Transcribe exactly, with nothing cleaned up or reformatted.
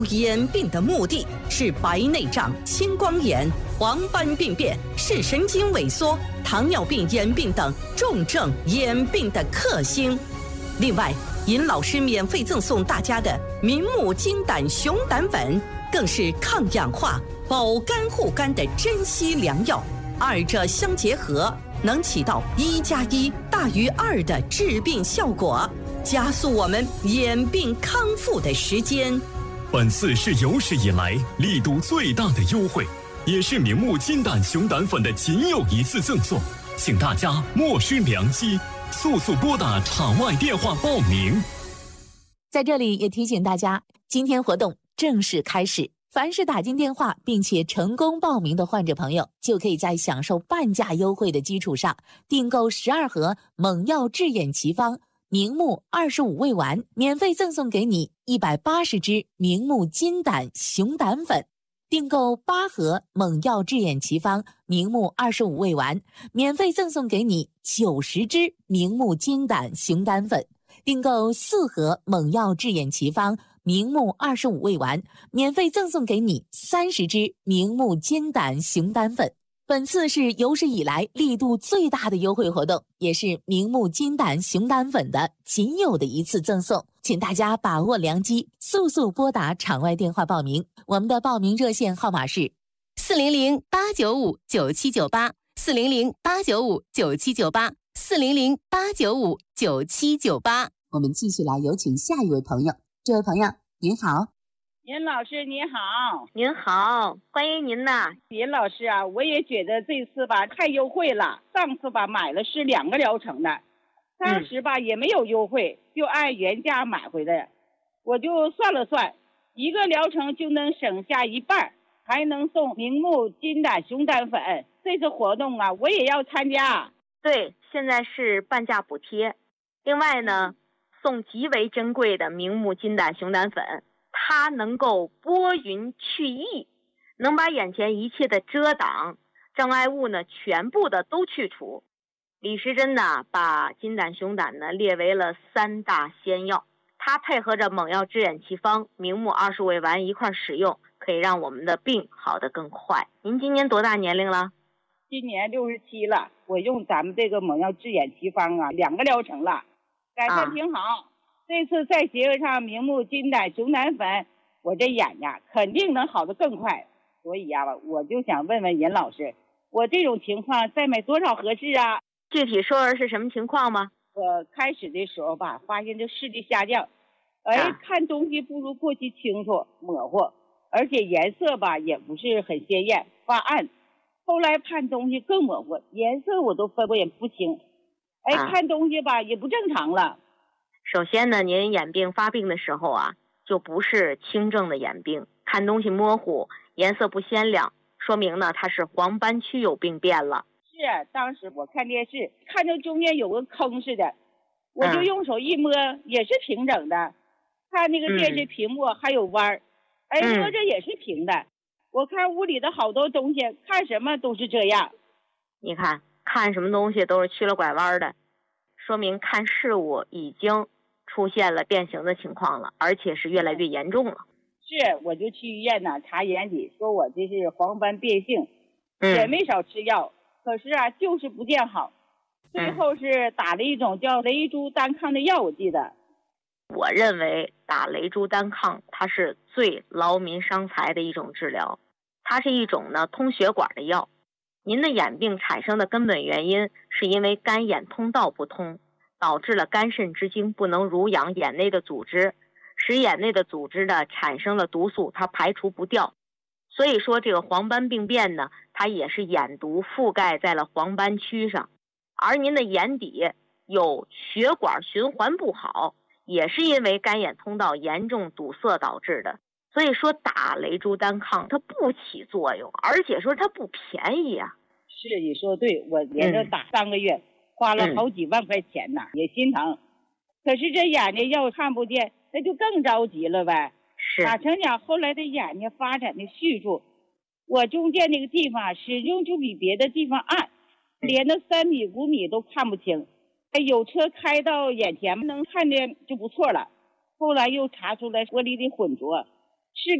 眼病的目的是白内障、青光眼、黄斑病变、视神经萎缩、糖尿病眼病等重症眼病的克星。另外，尹老师免费赠送大家的明目金胆熊胆粉，更是抗氧化、保肝护肝的珍稀良药，二者相结合，能起到一加一大于二的治病效果，加速我们眼病康复的时间。 本次是有史以来力度最大的优惠，也是明目金胆熊胆粉的仅有一次赠送，请大家莫失良机，速速拨打场外电话报名。 在这里也提醒大家，今天活动正式开始，凡是打进电话并且成功报名的患者朋友，就可以在享受半价优惠的基础上，订购十二盒猛药治眼奇方明目二十五味丸，免费赠送给你一百八十支明目金胆熊胆粉；订购八盒猛药治眼奇方明目二十五味丸，免费赠送给你九十支明目金胆熊胆粉；订购四盒猛药治眼奇方明目二十五味丸，免费赠送给你三十支明目金胆熊胆粉。本次是有史以来力度最大的优惠活动，也是明目金胆熊胆粉的仅有的一次赠送，请大家把握良机，速速拨打场外电话报名。我们的报名热线号码是四零零八九五九七九八，四零零八九五九七九八，四零零八九五九七九八。 我们继续来有请下一位朋友。这位朋友您好。 尹老师您好。 您好，欢迎您呐。 尹老师啊，我也觉得这次吧太优惠了，上次吧买了是两个疗程的，当时吧、嗯、也没有优惠，就按原价买回来，我就算了算，一个疗程就能省下一半，还能送明目金胆熊胆粉，这次活动啊我也要参加。 对，现在是半价补贴，另外呢送极为珍贵的明目金胆熊胆粉，它能够拨云去疫，能把眼前一切的遮挡障碍物呢全部的都去除。李时珍呢把金胆熊胆呢列为了三大仙药，它配合着猛药治眼奇方明目二十味丸一块使用，可以让我们的病好得更快。您今年多大年龄了？ 今年六十七了。我用咱们这个猛药治眼奇方啊两个疗程了，改善挺好、啊、这次再结合上明目金胆熊胆粉，我这眼呀肯定能好得更快。所以呀、啊、我就想问问尹老师，我这种情况再买多少合适啊？ 具体说说是什么情况吗？ 我开始的时候吧发现这视力下降，哎、啊、看东西不如过去清楚模糊，而且颜色吧也不是很鲜艳，发暗。后来看东西更模糊，颜色我都分辨不清，哎、啊、看东西吧也不正常了。 首先呢，您眼病发病的时候啊就不是轻症的眼病，看东西模糊，颜色不鲜亮，说明呢它是黄斑区有病变了。 是，当时我看电视看着中间有个坑似的，我就用手一摸、嗯、也是平整的，看那个电视屏幕还有弯、嗯、哎摸着也是平的、嗯、我看屋里的好多东西看什么都是这样。 你看看什么东西都是曲了拐弯的，说明看事物已经出现了变形的情况了，而且是越来越严重了。 是，我就去医院呢查眼底，说我这是黄斑变性，也没少吃药、嗯、可是啊就是不见好，最后是打了一种叫雷珠单抗的药，我记得。 我认为打雷珠单抗它是最劳民伤财的一种治疗，它是一种呢通血管的药。您的眼病产生的根本原因是因为肝眼通道不通，导致了肝肾之精不能濡养眼内的组织，使眼内的组织呢产生了毒素，它排除不掉。所以说这个黄斑病变呢，它也是眼毒覆盖在了黄斑区上，而您的眼底有血管循环不好，也是因为肝眼通道严重堵塞导致的。所以说打雷珠单抗它不起作用，而且说它不便宜啊。 是，你说对，我连着打三个月、嗯、花了好几万块钱呢、嗯、也心疼。可是这眼睛要看不见，那就更着急了呗。 是， 打成讲后来的眼睛发展的迅速，我中间那个地方始终就比别的地方暗，连到三米五米都看不清。哎，有车开到眼前能看见就不错了。后来又查出来玻璃的混浊， 是